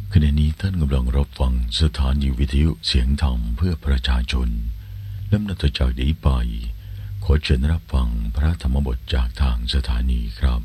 ขณะนี้ท่านกำลังรับฟังสถานีวิทยุเสียงธรรมเพื่อประชาชนและนับจากนี้ไปขอเชิญรับฟังพระธรรมบทจากทางสถานีครับ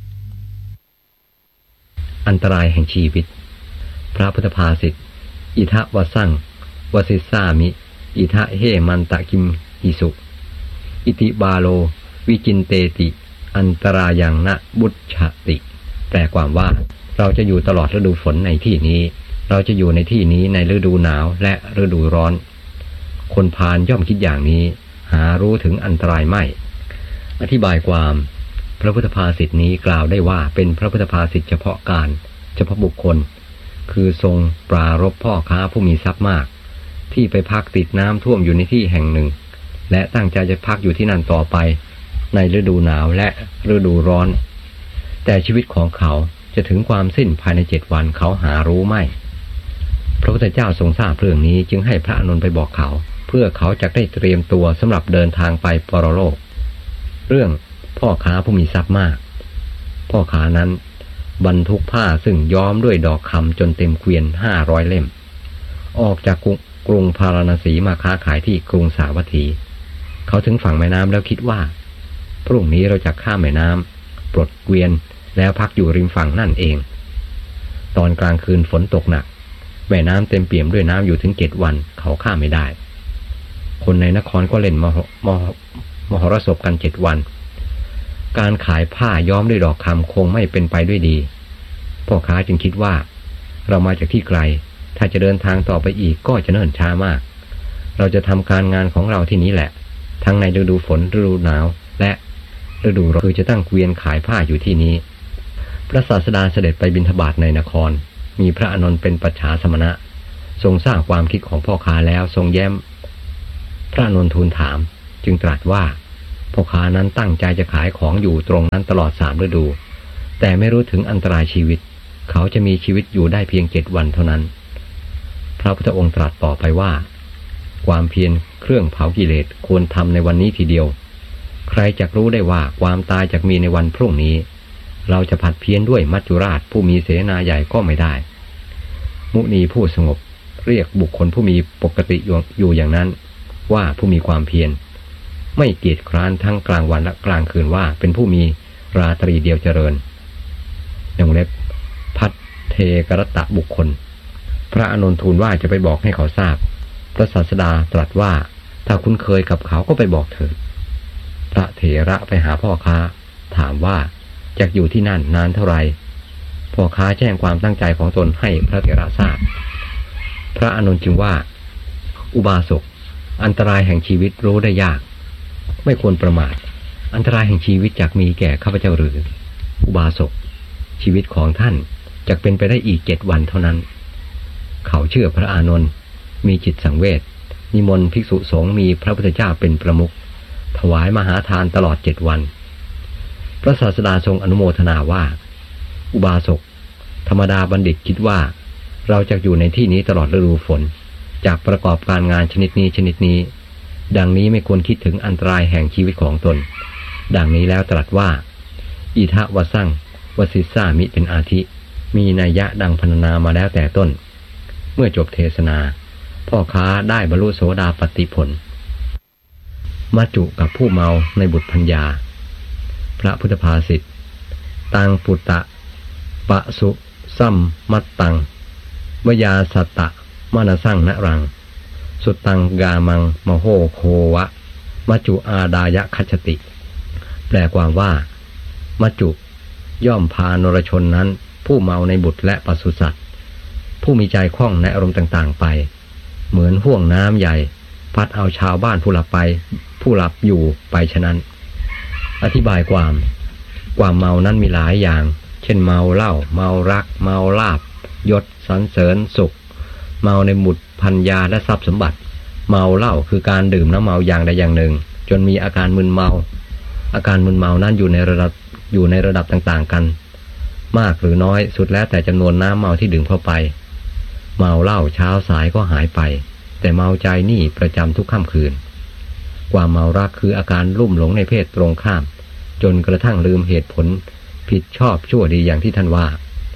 อันตรายแห่งชีวิตพระพุทธภาษิตอิทะวสังวสิสามิอิทะเฮมันตะกิมหิสุอิติบาโลวิจินเตติอันตรายังนะบุชชติแปลความว่าเราจะอยู่ตลอดฤดูฝนในที่นี้เราจะอยู่ในที่นี้ในฤดูหนาวและฤดูร้อนคนพาลย่อมคิดอย่างนี้หารู้ถึงอันตรายไม่อธิบายความพระพุทธภาษิตนี้กล่าวได้ว่าเป็นพระพุทธภาษิตเฉพาะการเฉพาะบุคคลคือทรงปรารภพ่อค้าผู้มีทรัพย์มากที่ไปพักติดน้ำท่วมอยู่ในที่แห่งหนึ่งและตั้งใจจะพักอยู่ที่นั่นต่อไปในฤดูหนาวและฤดูร้อนแต่ชีวิตของเขาจะถึงความสิ้นภายใน7 วันเขาหารู้ไม่พระพุทธเจ้าทรงทราบเรื่องนี้จึงให้พระอานนท์ไปบอกเขาเพื่อเขาจะได้เตรียมตัวสำหรับเดินทางไปปรโลกเรื่องพ่อค้าผู้มีทรัพย์มากพ่อค้านั้นบรรทุกผ้าซึ่งย้อมด้วยดอกคำจนเต็มเกวียน500 เล่มออกจากกรุงพาราณสีมาค้าขายที่กรุงสาวัตถีเขาถึงฝั่งแม่น้ำแล้วคิดว่าพรุ่งนี้เราจะข้ามแม่น้ำปลดเกวียนแล้วพักอยู่ริมฝั่งนั่นเองตอนกลางคืนฝนตกหนักแม่น้ำเต็มเปี่ยมด้วยน้ำอยู่ถึง7 วันเขาข้ามไม่ได้คนในนครก็เล่นมหรสพกัน7 วันการขายผ้าย้อมด้วยดอกคำคงไม่เป็นไปด้วยดีพ่อค้าจึงคิดว่าเรามาจากที่ไกลถ้าจะเดินทางต่อไปอีกก็จะเนิ่นช้ามากเราจะทำการงานของเราที่นี้แหละทั้งในฤดูฝนฤดูหนาวและฤดูร้อนคือจะตั้งเกวียนขายผ้าอยู่ที่นี้พระศาสดาเสด็จไปบิณฑบาตในนครมีพระอานนท์เป็นปัจฉาสมณะทรงทราบความคิดของพ่อค้าแล้วทรงแย้มพระอานนท์ทูลถามจึงตรัสว่าพ่อค้านั้นตั้งใจจะขายของอยู่ตรงนั้นตลอด3 ฤดูแต่ไม่รู้ถึงอันตรายชีวิตเขาจะมีชีวิตอยู่ได้เพียง7 วันเท่านั้นพระพุทธองค์ตรัสต่อไปว่าความเพียรเครื่องเผากิเลสควรทำในวันนี้ทีเดียวใครจักรู้ได้ว่าความตายจักมีในวันพรุ่งนี้เราจะผัดเพี้ยนด้วยมัจจุราชผู้มีเสนาใหญ่ก็ไม่ได้มุนีผู้สงบเรียกบุคคลผู้มีปกติอยู่อย่างนั้นว่าผู้มีความเพียรไม่เกียจคร้านทั้งกลางวันและกลางคืนว่าเป็นผู้มีราตรีเดียวเจริญวงเล็บพัทเทกรตะบุคคลพระอานนท์ทูลว่าจะไปบอกให้เขาทราบพระศาสดาตรัสว่าถ้าคุ้นเคยกับเขาก็ไปบอกเถิดพระเถระไปหาพ่อค้าถามว่าจะอยู่ที่นั่นนานเท่าไหร่พ่อค้าแจ้งความตั้งใจของตนให้พระเถระทราบพระอานนท์จึงว่าอุบาสกอันตรายแห่งชีวิตรู้ได้ยากไม่ควรประมาทอันตรายแห่งชีวิตจักมีแก่ข้าพเจ้าหรืออุบาสกชีวิตของท่านจักเป็นไปได้อีก7 วันเท่านั้นเขาเชื่อพระอานนท์มีจิตสังเวชนิมนต์ภิกษุสงฆ์มีพระพุทธเจ้าเป็นประมุขถวายมหาทานตลอด7 วันพระศาสดาทรงอนุโมทนาว่าอุบาสกธรรมดาบัณฑิตคิดว่าเราจะอยู่ในที่นี้ตลอดฤดูฝนจากประกอบการงานชนิดนี้ดังนี้ไม่ควรคิดถึงอันตรายแห่งชีวิตของตนดังนี้แล้วตรัสว่าอิทะวสังวสิสามิเป็นอาทิมีนัยยะดังพรรณนามาแล้วแต่ต้นเมื่อจบเทศนาพ่อค้าได้บรรลุโสดาปัตติผลมัจจุกับผู้เมาในบุตรพัญญาพระพุทธภาษิตตังปุตตะปะสุซัมมัตตังวยาสัตตะมนสั่งนรังสุตังกามังมโหโควะมัจจุอาดายะคัจฉติแปลความว่ามัจจุย่อมพานรชนนั้นผู้เมาในบุตรและปศุสัตว์ผู้มีใจคล่องในอารมณ์ต่างๆไปเหมือนห่วงน้ำใหญ่พัดเอาชาวบ้านผู้หลับอยู่ไปฉะนั้นอธิบายความเมานั้นมีหลายอย่างเช่นเมาเหล้าเมารักเมาลาภยศสรรเสริญสุขเมาในบุตรภรรยาและทรัพย์สมบัติเมาเหล้าคือการดื่มน้ำเมาอย่างใดอย่างหนึ่งจนมีอาการมึนเมาอาการมึนเมานั้นอยู่ในระดับต่างๆกันมากหรือน้อยสุดแล้วแต่จำนวนน้ำเมาที่ดื่มเข้าไปเมาเหล้าเช้าสายก็หายไปแต่เมาใจนี่ประจำทุกค่ำคืนความเมารักคืออาการลุ่มหลงในเพศตรงข้ามจนกระทั่งลืมเหตุผลผิดชอบชั่วดีอย่างที่ท่านว่า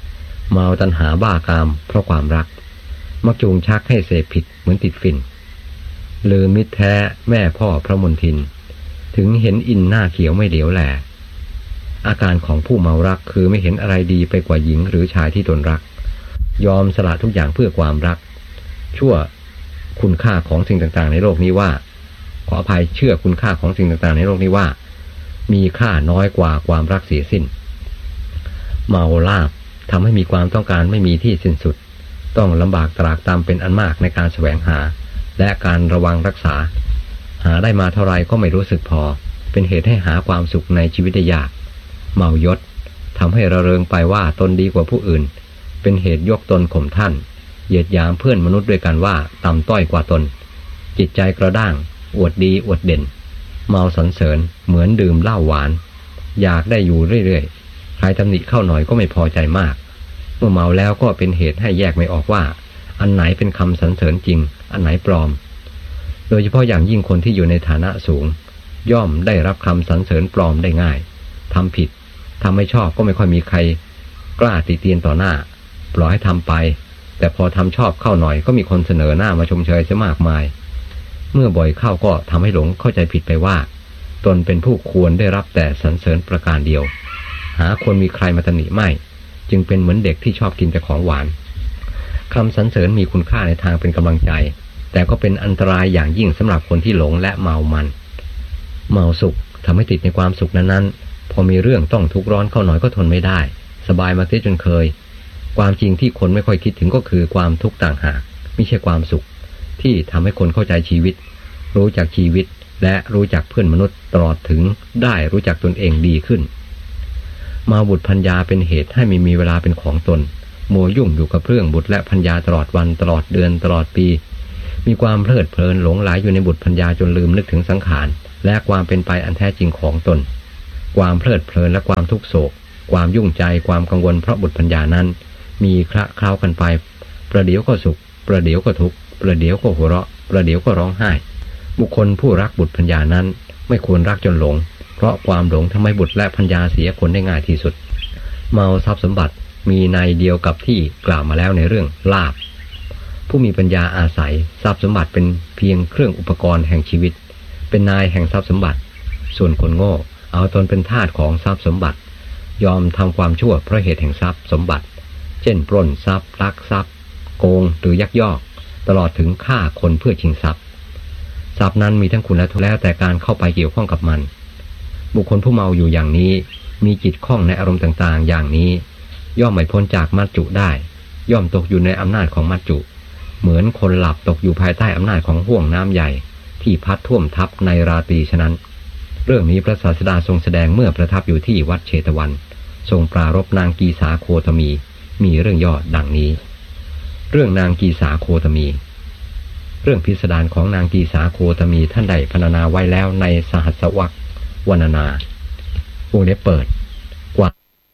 เมาตัณหาบ้ากามเพราะความรักมักจูงชักให้เสพผิดเหมือนติดฝิ่นลืมมิตรแท้แม่พ่อพระมนทินถึงเห็นอินหน้าเขียวไม่เหลียวแลอาการของผู้เมารักคือไม่เห็นอะไรดีไปกว่าหญิงหรือชายที่ตนรักยอมสละทุกอย่างเพื่อความรักชั่วคุณค่าของสิ่งต่างๆในโลกนี้ว่าขออภัยเชื่อคุณค่าของสิ่งต่างๆในโลกนี้ว่ามีค่าน้อยกว่าความรักเสียสิ้นเมาลาภทำให้มีความต้องการไม่มีที่สิ้นสุดต้องลำบากตรากตามเป็นอันมากในการแสวงหาและการระวังรักษาหาได้มาเท่าไรก็ไม่รู้สึกพอเป็นเหตุให้หาความสุขในชีวิตได้ยากเมายศทำให้ระเริงไปว่าตนดีกว่าผู้อื่นเป็นเหตุยกตนข่มท่านเหยียดหยามเพื่อนมนุษย์ด้วยกันว่าต่ำต้อยกว่าตนจิตใจกระด้างอวดดีอวดเด่นเมาสรรเสริญเหมือนดื่มเหล้าหวานอยากได้อยู่เรื่อยๆใครตำหนิเข้าหน่อยก็ไม่พอใจมากเมื่อเมาแล้วก็เป็นเหตุให้แยกไม่ออกว่าอันไหนเป็นคำสรรเสริญจริงอันไหนปลอมโดยเฉพาะอย่างยิ่งคนที่อยู่ในฐานะสูงย่อมได้รับคำสรรเสริญปลอมได้ง่ายทำผิดทำไม่ชอบก็ไม่ค่อยมีใครกล้าติเตียนต่อหน้าปล่อยให้ทำไปแต่พอทำชอบเข้าหน่อยก็มีคนเสนอหน้ามาชมเชยเสียมากมายเมื่อบ่อยเข้าก็ทำให้หลงเข้าใจผิดไปว่าตนเป็นผู้ควรได้รับแต่สรรเสริญประการเดียวหาคนมีใครมาตำหนิไม่จึงเป็นเหมือนเด็กที่ชอบกินแต่ของหวานคำสรรเสริญมีคุณค่าในทางเป็นกำลังใจแต่ก็เป็นอันตรายอย่างยิ่งสำหรับคนที่หลงและเมามันเมาสุขทำให้ติดในความสุขนั้นๆพอมีเรื่องต้องทุกข์ร้อนเข้าหน่อยก็ทนไม่ได้สบายมาเสียจนเคยความจริงที่คนไม่ค่อยคิดถึงก็คือความทุกข์ต่างหากไม่ใช่ความสุขที่ทำให้คนเข้าใจชีวิตรู้จักชีวิตและรู้จักเพื่อนมนุษย์ตลอดถึงได้รู้จักตนเองดีขึ้นมาบุตรภรรยาเป็นเหตุให้ไม่มีเวลาเป็นของตนมัวยุ่งอยู่กับเรื่องบุตรและภรรยาตลอดวันตลอดเดือนตลอดปีมีความเพลิดเพลินหลงไหลอยู่ในบุตรภรรยาจนลืมนึกถึงสังขารและความเป็นไปอันแท้จริงของตนความเพลิดเพลินและความทุกโศกความยุ่งใจความกังวลเพราะบุตรภรรยานั้นมีคละเคล้ากันไปประเดี๋ยวก็สุขประเดี๋ยวก็ทุกข์ประเดี๋ยวก็หัวเราะประเดี๋ยวก็ร้องไห้บุคคลผู้รักบุตรภรรยานั้นไม่ควรรักจนหลงเพราะความหลงทำให้บุตรและภรรยาเสียคนได้ง่ายที่สุดเมาทรัพย์สมบัติมีในเดียวกับที่กล่าวมาแล้วในเรื่องลาภผู้มีปัญญาอาศัยทรัพย์สมบัติเป็นเพียงเครื่องอุปกรณ์แห่งชีวิตเป็นนายแห่งทรัพย์สมบัติส่วนคนโง่เอาตนเป็นทาสของทรัพย์สมบัติยอมทำความชั่วเพราะเหตุแห่งทรัพย์สมบัติเช่นปล้นทรัพย์ลักทรัพย์โกงหรือยักยอกตลอดถึงฆ่าคนเพื่อชิงทรัพย์ทรัพย์นั้นมีทั้งคุณและโทษแล้วแต่การเข้าไปเกี่ยวข้องกับมันบุคคลผู้เมาอยู่อย่างนี้มีจิตคล่องในอารมณ์ต่างๆอย่างนี้ย่อมไม่พ้นจากมัจจุได้ย่อมตกอยู่ในอำนาจของมัจจุเหมือนคนหลับตกอยู่ภายใต้อำนาจของห่วงน้ำใหญ่ที่พัดท่วมทับในราตรีฉะนั้นเรื่องนี้พระศาสดาทรงแสดงเมื่อประทับอยู่ที่วัดเชตวันทรงปรารภนางกีสาโคตมีมีเรื่องย่อดังนี้เรื่องนางกีสาโคตมีเรื่องพิสดารของนางกีสาโคตมีท่านได้พรรณนาไว้แล้วในสหัสวรรควรรณนาวงเล็บเปิดกว่า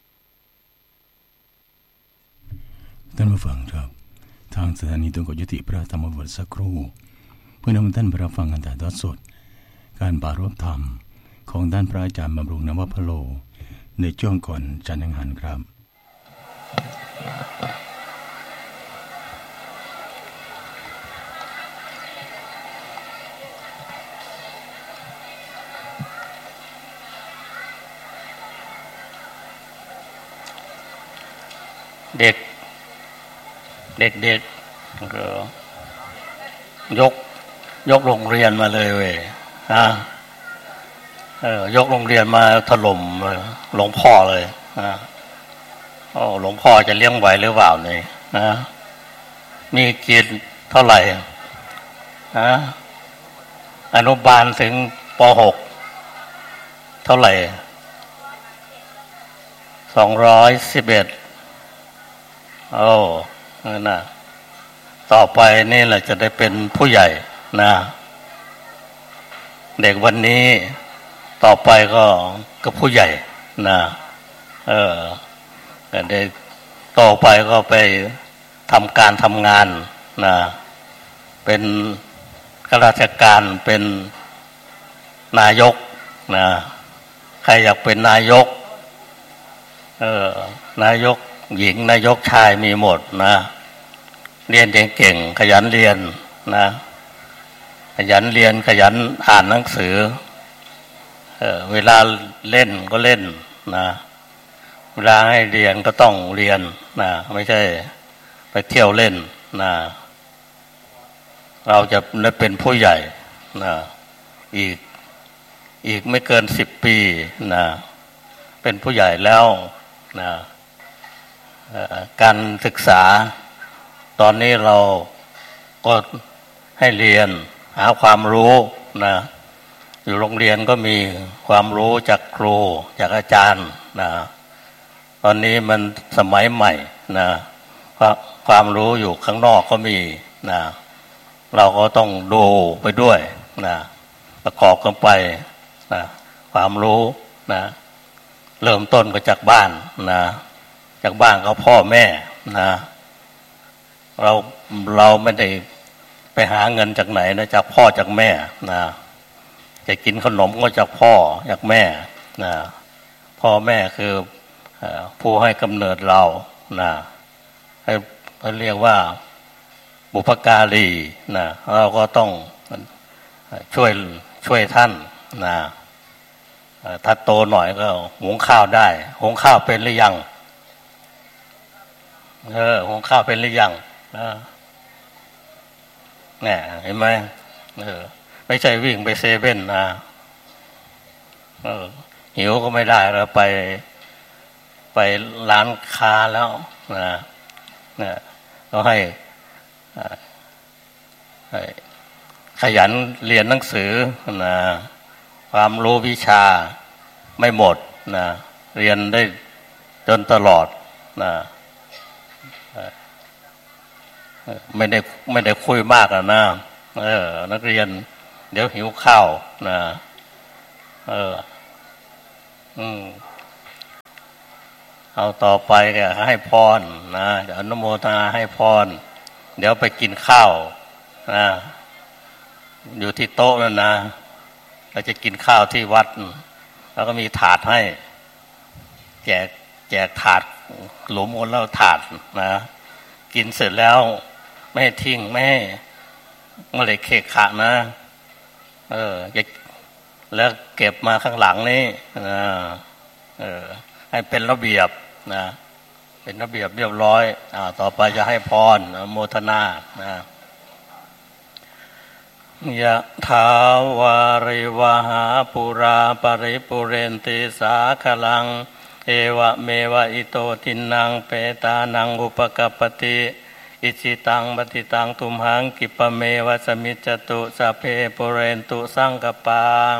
ท่านผู้ฟังครับทางสถานีต้องขอยุติพระธรรมบทสักครู่เพื่อนำท่านไปรับฟังการถ่ายทอดสดการปรารภธรรมของท่านพระอาจารย์บำรุงนวพโลในช่วงก่อนจันทร์อังคารครับเด็กก็ยกโรงเรียนมาเลยเว้ยยกโรงเรียนมาถล่มหลวงพ่อเลยหลวงพ่อจะเลี้ยงไหวหรือเปล่าเนี่ยมีกินเท่าไหร่อนุบาลถึงป.6 เท่าไหร่211นั่นน่ะต่อไปนี่แหละจะได้เป็นผู้ใหญ่นะเด็กวันนี้ต่อไปก็ผู้ใหญ่นะเด็กต่อไปก็ไปทำการทำงานนะเป็นข้าราชการเป็นนายกนะใครอยากเป็นนายกนายกหญิงนายกชายมีหมดนะเรียนเก่งๆขยันเรียนนะขยันเรียนขยันอ่านหนังสือเวลาเล่นก็เล่นนะเวลาให้เรียนก็ต้องเรียนนะไม่ใช่ไปเที่ยวเล่นนะเราจะได้เป็นผู้ใหญ่นะอีกไม่เกิน10 ปีนะเป็นผู้ใหญ่แล้วนะการศึกษาตอนนี้เราก็ให้เรียนหาความรู้นะอยู่โรงเรียนก็มีความรู้จากครูจากอาจารย์นะตอนนี้มันสมัยใหม่นะความรู้อยู่ข้างนอกก็มีนะเราก็ต้องดูไปด้วยนะประกอบกันไปนะความรู้นะเริ่มต้นก็จากบ้านนะจากบ้านก็พ่อแม่นะเราไม่ได้ไปหาเงินจากไหนนะจากพ่อจากแม่นะจะกินขนมก็จากพ่อจากแม่นะพ่อแม่คือผู้ให้กำเนิดเรานะให้เรียกว่าบุพการีนะเราก็ต้องช่วยท่านนะถ้าโตหน่อยก็หุงข้าวได้หุงข้าวเป็นหรือยังหุงข้าวเป็นหรือยังเนี่ยเห็นไหมไม่ใช่วิ่งไปเซเว่นนะหิวก็ไม่ได้แล้วไปร้านค้าแล้วนะเราให้ขยันเรียนหนังสือนะความรู้วิชาไม่หมดนะเรียนได้จนตลอดนะไม่ได้คุยมากนะนักเรียนเดี๋ยวหิวข้าวนะเอาต่อไปก็ให้พรนะเดี๋ยวอนุโมทนาให้พรเดี๋ยวไปกินข้าวนะอยู่ที่โต๊ะนั่นนะเราจะกินข้าวที่วัดแล้วก็มีถาดให้แจกถาดหลุมคนแล้วถาดนะกินเสร็จแล้วไม่ให้ทิ้งไม่ให้เลยเขะขะนะแล้วเก็บมาข้างหลังนี่นะให้เป็นระเบียบนะเป็นระเบียบเรียบร้อยต่อไปจะให้พรโมทนานะยะถาวาริวหาปุราปริปุเรนติสาคลังเอวะเมวะอิโตทินังเปตานังอุปกัปปติอิจิตังปฏิตังตุมหังกิปะเมวะสมิจจตุสัพเพปุเรนตุสังกปา